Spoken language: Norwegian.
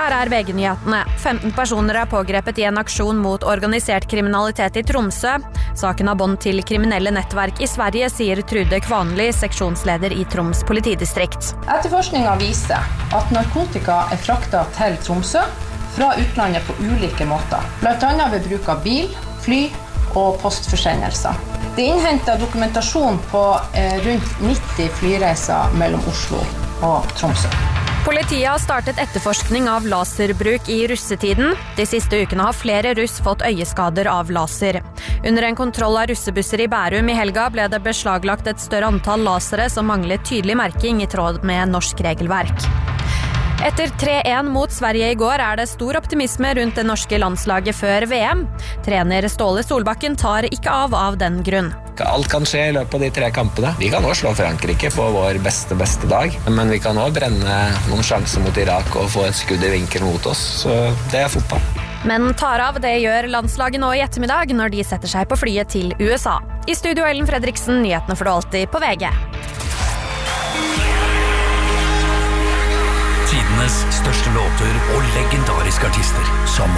Her VG-nyhetene. 15 personer pågrepet i en aksjon mot organisert kriminalitet i Tromsø. Saken har bånd til kriminelle nettverk i Sverige, sier Trude Kvanli, seksjonsleder i Troms politidistrikt. Etterforskningen viser at narkotika fraktet til Tromsø fra utlandet på ulike måter, blant annet ved bruk av bil, fly og postforsendelser. Det innhentet dokumentasjon på rundt 90 flyreiser mellom Oslo og Tromsø. Politiet har startet etterforskning av laserbruk i russetiden. De siste ukene har flere russ fått øyeskader av laser. Under en kontroll av russebusser i Bærum i helga ble det beslaglagt et større antall lasere som manglet tydelig merking i tråd med norsk regelverk. Etter 3-1 mot Sverige i går det stor optimisme rundt det norske landslaget før VM. Trener Ståle Solbakken tar ikke av den grunn. Alt kan skje i løpet av de 3 kampene. Vi kan også slå Frankrike på vår beste dag, men vi kan også brenne noen sjanser mot Irak og få et skudd i vinkel mot oss, så det fotball. Men tar av det gjør landslaget nå i ettermiddag når de setter seg på flyet til USA. I studio Ellen Fredriksen, nyhetene får du alltid på VG. Tidenes største låter og legendariske artister som